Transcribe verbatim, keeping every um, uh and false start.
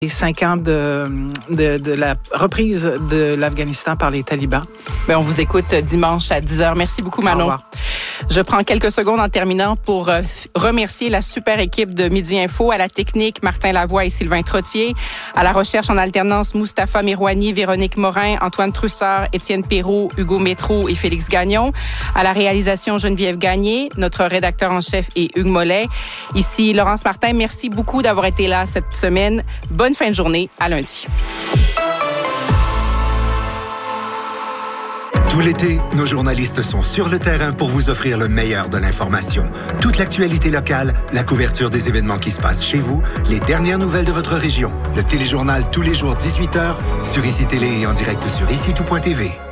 Les cinq ans de, de, de la reprise de l'Afghanistan par les talibans. Bien, on vous écoute dimanche à dix heures. Merci beaucoup, Manon. Au revoir. Je prends quelques secondes en terminant pour euh, remercier la super équipe de Midi Info, à la technique, Martin Lavoie et Sylvain Trottier, à la recherche en alternance, Mustapha Mirouani, Véronique Morin, Antoine Trussard, Étienne Perrault, Hugo Métro et Félix Gagnon, à la réalisation, Geneviève Gagné, notre rédacteur en chef est Hugues Mollet. Ici, Laurence Martin, merci beaucoup d'avoir été là cette semaine. Bonne fin de journée, à lundi. Tout l'été, nos journalistes sont sur le terrain pour vous offrir le meilleur de l'information. Toute l'actualité locale, la couverture des événements qui se passent chez vous, les dernières nouvelles de votre région. Le téléjournal tous les jours dix-huit heures sur I C I Télé et en direct sur ici tout point T V.